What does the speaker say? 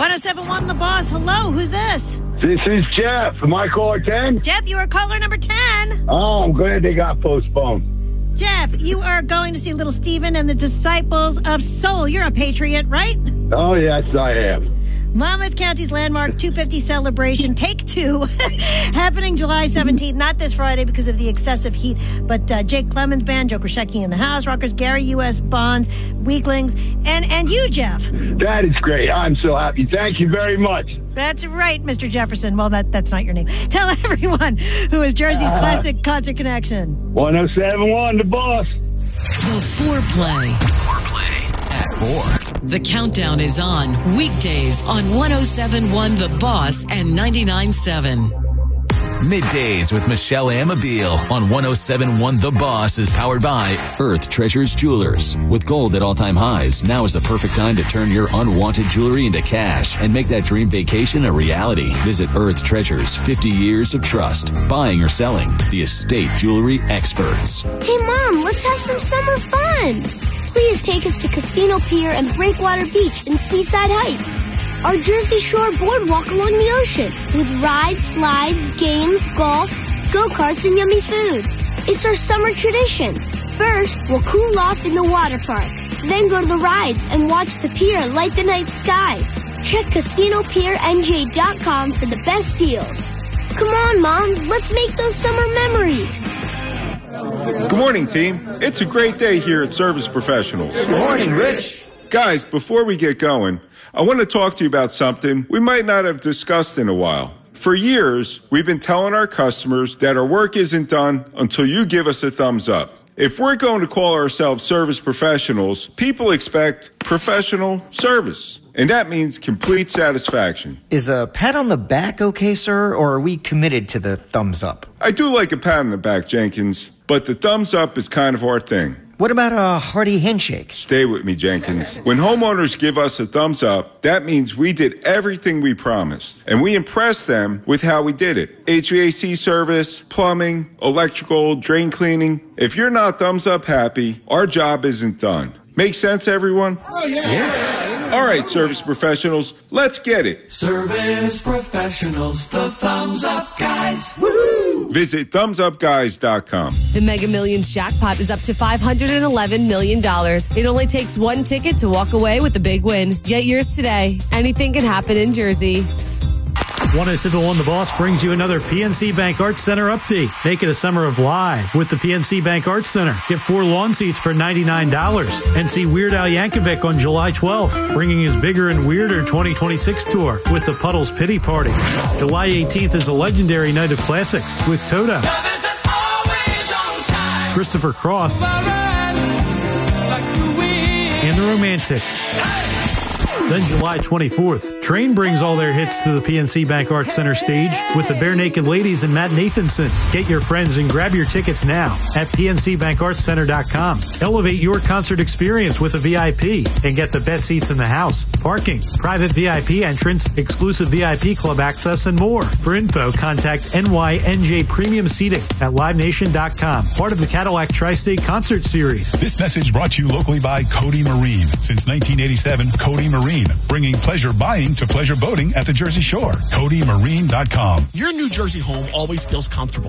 1071 The Boss. Hello, who's this? This is Jeff. Am I caller 10? Jeff, you are caller number 10. Oh, I'm glad they got postponed. Jeff, you are going to see Little Stephen and the Disciples of Soul. You're a patriot, right? Oh, yes, I am. Monmouth County's landmark 250 celebration, Take Two, happening July 17th. Not this Friday because of the excessive heat, but Jake Clemens Band, Joe Krashecki and the House Rockers, Gary U.S. Bonds, Weaklings, and you, Jeff. That is great. I'm so happy. Thank you very much. That's right, Mr. Jefferson. Well, that's not your name. Tell everyone who is Jersey's classic concert connection. 1071 The Boss. The Foreplay at 4. The countdown is on weekdays on 107.1 The Boss and 99.7. Middays with Michelle Amabile on 107.1 The Boss is powered by Earth Treasures Jewelers. With gold at all-time highs, now is the perfect time to turn your unwanted jewelry into cash and make that dream vacation a reality. Visit Earth Treasures, 50 years of trust. Buying or selling, the estate jewelry experts. Hey, Mom, let's have some summer fun. Please take us to Casino Pier and Breakwater Beach in Seaside Heights. Our Jersey Shore boardwalk along the ocean with rides, slides, games, golf, go-karts, and yummy food. It's our summer tradition. First, we'll cool off in the water park, then go to the rides and watch the pier light the night sky. Check CasinoPierNJ.com for the best deals. Come on, Mom, let's make those summer memories. Good morning, team. It's a great day here at Service Professionals. Good morning, Rich. Guys, before we get going, I want to talk to you about something we might not have discussed in a while. For years, we've been telling our customers that our work isn't done until you give us a thumbs up. If we're going to call ourselves service professionals, people expect professional service. And that means complete satisfaction. Is a pat on the back okay, sir, or are we committed to the thumbs up? I do like a pat on the back, Jenkins, but the thumbs up is kind of our thing. What about a hearty handshake? Stay with me, Jenkins. When homeowners give us a thumbs up, that means we did everything we promised. And we impressed them with how we did it. HVAC service, plumbing, electrical, drain cleaning. If you're not thumbs up happy, our job isn't done. Make sense, everyone? Oh, yeah. All right, service professionals, let's get it. Service professionals, the thumbs up guys. Woohoo! Visit thumbsupguys.com. The Mega Millions jackpot is up to $511 million. It only takes one ticket to walk away with the big win. Get yours today. Anything can happen in Jersey. 107.1 The Boss brings you another PNC Bank Arts Center update. Make it a summer of live with the PNC Bank Arts Center. Get 4 lawn seats for $99 and see Weird Al Yankovic on July 12th, bringing his Bigger and Weirder 2026 tour with the Puddles Pity Party. July 18th is a legendary night of classics with Toto, Christopher Cross, and the Romantics. Then July 24th, Train brings all their hits to the PNC Bank Arts Center stage with the Bare Naked Ladies and Matt Nathanson. Get your friends and grab your tickets now at PNCBankArtsCenter.com. Elevate your concert experience with a VIP and get the best seats in the house, parking, private VIP entrance, exclusive VIP club access, and more. For info, contact NYNJ Premium Seating at LiveNation.com, part of the Cadillac Tri-State Concert Series. This message brought to you locally by Cody Marine. Since 1987, Cody Marine, bringing pleasure buying to pleasure boating at the Jersey Shore. CodyMarine.com. Your New Jersey home always feels comfortable.